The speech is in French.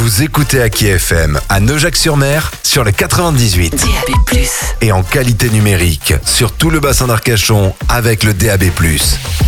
Vous écoutez Aki FM à Neujac-sur-Mer sur le 98. DAB+. Et en qualité numérique sur tout le bassin d'Arcachon avec le DAB+.